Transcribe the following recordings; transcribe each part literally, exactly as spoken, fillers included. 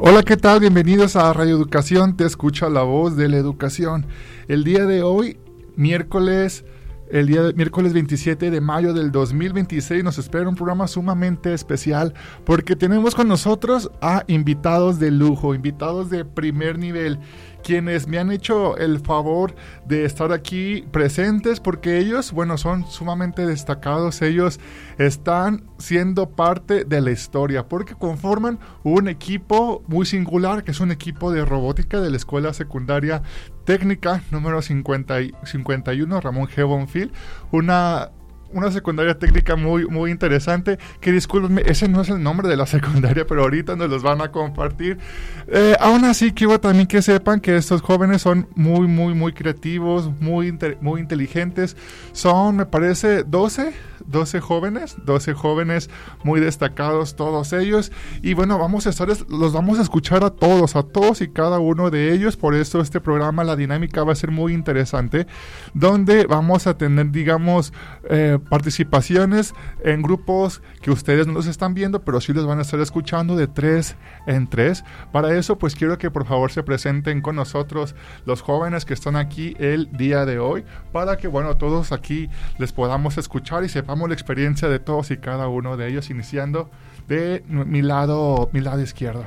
Hola, ¿qué tal? Bienvenidos a Radio Educación, te escucha la voz de la educación. El día de hoy, miércoles, el día de, miércoles veintisiete de mayo del dos mil veintiséis, nos espera un programa sumamente especial porque tenemos con nosotros a invitados de lujo, invitados de primer nivel, quienes me han hecho el favor de estar aquí presentes porque ellos, bueno, son sumamente destacados. Ellos están siendo parte de la historia porque conforman un equipo muy singular, que es un equipo de robótica de la Escuela Secundaria Técnica número cincuenta y uno, Ramón G. Bonfil, una... Una secundaria técnica muy, muy interesante, que discúlpenme, ese no es el nombre de la secundaria, pero ahorita nos los van a compartir. Eh, aún así, quiero también que sepan que estos jóvenes son muy, muy, muy creativos, muy, inter, muy inteligentes. Son, me parece, doce, doce jóvenes, doce jóvenes muy destacados todos ellos. Y bueno, vamos a estar, los vamos a escuchar a todos, a todos y cada uno de ellos. Por eso este programa, la dinámica va a ser muy interesante, donde vamos a tener, digamos, eh, participaciones en grupos que ustedes no los están viendo, pero sí los van a estar escuchando de tres en tres. Para eso, pues quiero que por favor se presenten con nosotros los jóvenes que están aquí el día de hoy, para que, bueno, todos aquí les podamos escuchar y sepamos la experiencia de todos y cada uno de ellos, iniciando de mi lado, mi lado izquierdo.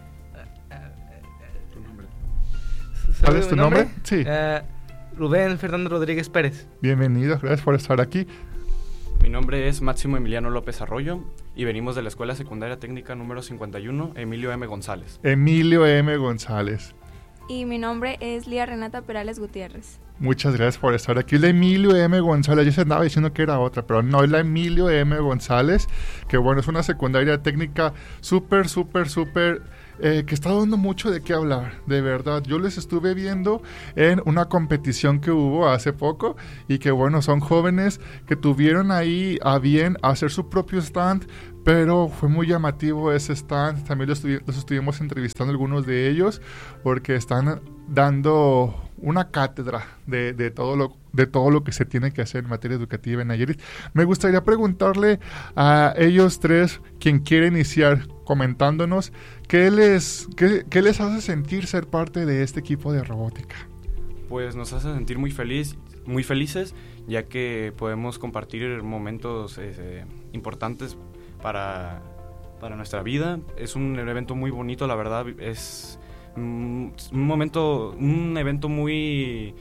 ¿Cuál es tu nombre? nombre? Sí. Uh, Rubén Fernando Rodríguez Pérez. Bienvenido, gracias por estar aquí. Mi nombre es Máximo Emiliano López Arroyo y venimos de la Escuela Secundaria Técnica número cincuenta y uno, Emilio M. González. Emilio M. González. Y mi nombre es Lía Renata Perales Gutiérrez. Muchas gracias por estar aquí. La Emilio M. González, yo se andaba diciendo que era otra, pero no, es la Emilio M. González, que bueno, es una secundaria técnica súper, súper, súper... Eh, que está dando mucho de qué hablar, de verdad. Yo les estuve viendo en una competición que hubo hace poco y que bueno, son jóvenes que tuvieron ahí a bien hacer su propio stand, pero fue muy llamativo ese stand. También los, estuvi- los estuvimos entrevistando algunos de ellos porque están dando una cátedra de, de todo lo de todo lo que se tiene que hacer en materia educativa en Nayarit. Me gustaría preguntarle a ellos tres, quien quiere iniciar comentándonos, ¿qué les, qué, qué les hace sentir ser parte de este equipo de robótica? Pues nos hace sentir muy feliz, muy felices, ya que podemos compartir momentos eh, importantes para, para nuestra vida. Es un evento muy bonito, la verdad, es un momento, un evento muy...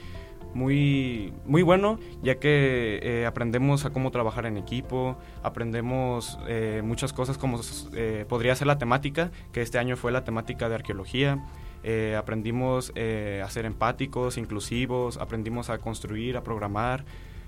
muy muy bueno, ya que eh, aprendemos a cómo trabajar en equipo, aprendemos eh, muchas cosas como eh, podría ser la temática, que este año fue la temática de arqueología. Eh, aprendimos eh, a ser empáticos, inclusivos, aprendimos a construir, a programar,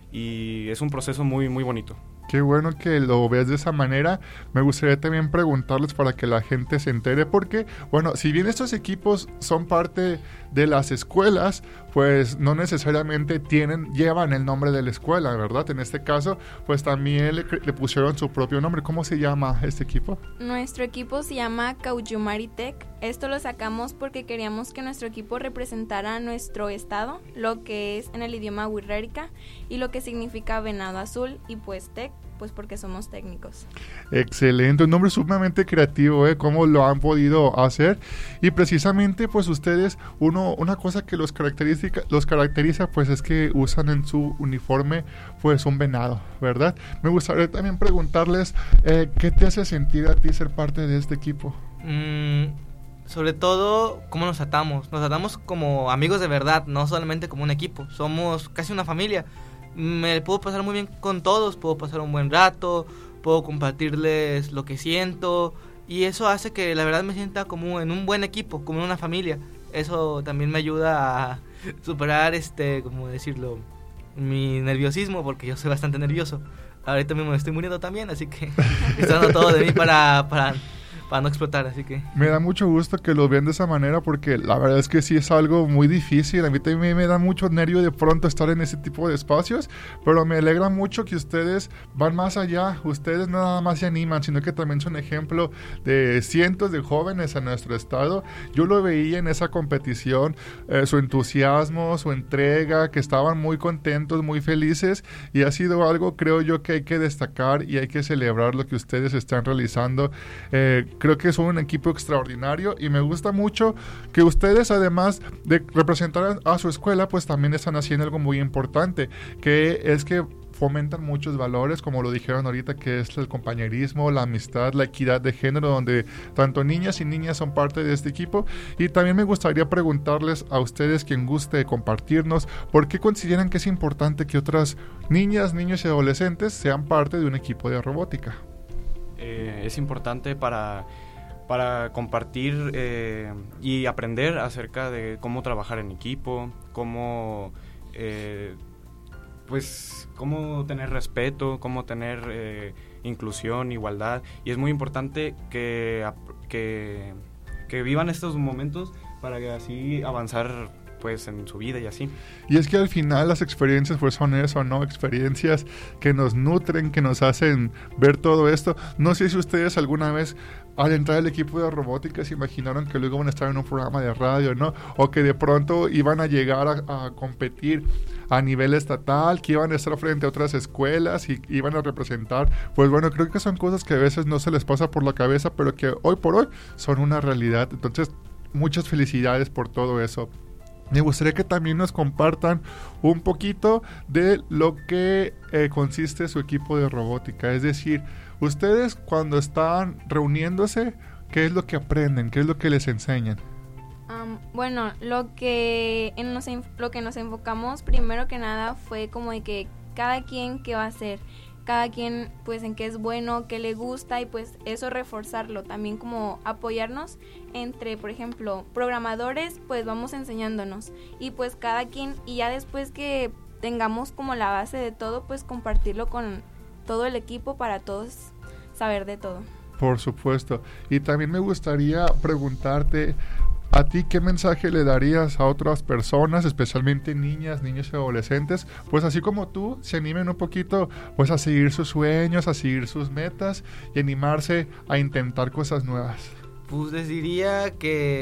y es un proceso muy muy bonito. Qué bueno que lo veas de esa manera. Me gustaría también preguntarles para que la gente se entere, porque, bueno, si bien estos equipos son parte de las escuelas, pues no necesariamente tienen, llevan el nombre de la escuela, ¿verdad? En este caso, pues también le, le pusieron su propio nombre. ¿Cómo se llama este equipo? Nuestro equipo se llama Caullumari Tech. Esto lo sacamos porque queríamos que nuestro equipo representara nuestro estado, lo que es en el idioma wixárika y lo que significa venado azul, y pues Tech, pues porque somos técnicos. Excelente, un nombre sumamente creativo, ¿eh? ¿Cómo lo han podido hacer? Y precisamente, pues ustedes, uno, una cosa que los caracteriza, los caracteriza, pues es que usan en su uniforme, pues un venado, ¿verdad? Me gustaría también preguntarles, eh, ¿qué te hace sentir a ti ser parte de este equipo? Mm, sobre todo, ¿cómo nos atamos? Nos atamos como amigos de verdad, no solamente como un equipo. Somos casi una familia. Me puedo pasar muy bien con todos, puedo pasar un buen rato, puedo compartirles lo que siento, y eso hace que la verdad me sienta como en un buen equipo, como en una familia. Eso también me ayuda a superar, este, ¿cómo decirlo?, mi nerviosismo, porque yo soy bastante nervioso. Ahorita mismo me estoy muriendo también, así que estoy dando todo de mí para... para para no explotar, así que... Me da mucho gusto que lo vean de esa manera, porque la verdad es que sí es algo muy difícil. A mí también me da mucho nervio de pronto estar en ese tipo de espacios, pero me alegra mucho que ustedes van más allá. Ustedes no nada más se animan, sino que también son ejemplo de cientos de jóvenes en nuestro estado. Yo lo veía en esa competición, eh, su entusiasmo, su entrega, que estaban muy contentos, muy felices, y ha sido algo, creo yo, que hay que destacar y hay que celebrar lo que ustedes están realizando. Eh, Creo que son un equipo extraordinario y me gusta mucho que ustedes, además de representar a su escuela, pues también están haciendo algo muy importante, que es que fomentan muchos valores, como lo dijeron ahorita, que es el compañerismo, la amistad, la equidad de género, donde tanto niñas y niñas son parte de este equipo. Y también me gustaría preguntarles a ustedes, quien guste compartirnos, ¿por qué consideran que es importante que otras niñas, niños y adolescentes sean parte de un equipo de robótica? Eh, es importante para, para compartir eh, y aprender acerca de cómo trabajar en equipo, cómo... Eh, pues cómo tener respeto, cómo tener eh, inclusión, igualdad, y es muy importante que, que, que vivan estos momentos para que así avanzar pues en su vida y así. Y es que al final las experiencias pues son eso, ¿no? Experiencias que nos nutren, que nos hacen ver todo esto. No sé si ustedes alguna vez al entrar al equipo de robótica se imaginaron que luego van a estar en un programa de radio, ¿no? O que de pronto iban a llegar a, a competir a nivel estatal, que iban a estar frente a otras escuelas y iban a representar. Pues bueno, creo que son cosas que a veces no se les pasa por la cabeza, pero que hoy por hoy son una realidad. Entonces, muchas felicidades por todo eso. Me gustaría que también nos compartan un poquito de lo que eh, consiste su equipo de robótica. Es decir, ustedes cuando están reuniéndose, ¿qué es lo que aprenden? ¿Qué es lo que les enseñan? Um, bueno, lo que, en nos, lo que nos enfocamos primero que nada fue como de que cada quien qué va a hacer, cada quien pues en qué es bueno, qué le gusta, y pues eso reforzarlo, también como apoyarnos entre, por ejemplo, programadores, pues vamos enseñándonos, y pues cada quien, y ya después que tengamos como la base de todo, pues compartirlo con todo el equipo para todos saber de todo. Por supuesto. Y también me gustaría preguntarte, ¿a ti qué mensaje le darías a otras personas, especialmente niñas, niños y adolescentes? Pues así como tú, se animen un poquito pues a seguir sus sueños, a seguir sus metas y animarse a intentar cosas nuevas. Pues les diría que